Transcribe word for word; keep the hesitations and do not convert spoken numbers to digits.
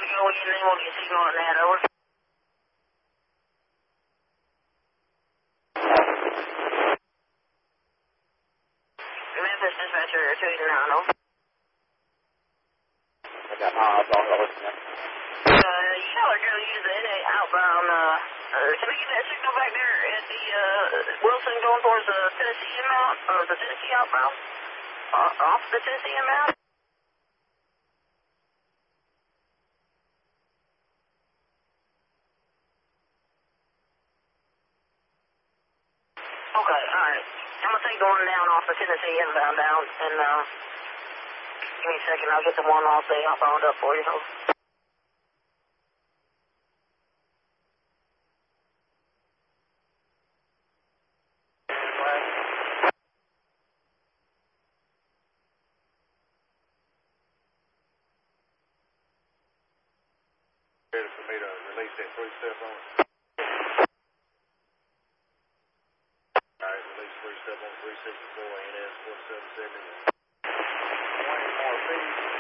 go in, then we'll get signal on that, over. Memphis dispatcher, two eighty-nine, over. I got my eyes on it. Uh, y'all are going to use the N eight outbound, uh, uh, can we get that signal back there at the, uh, Wilson going towards the Tennessee inbound, or the Tennessee outbound? Uh, off the Tennessee inbound? Okay, alright. I'm gonna take the one down off the Tennessee inbound down, and, uh, give me a second, I'll get the one off the outbound up for you. Ready for me to release that three-step on it? Alright, release three-step on three sixty-four, N S four seven seven. One more, please.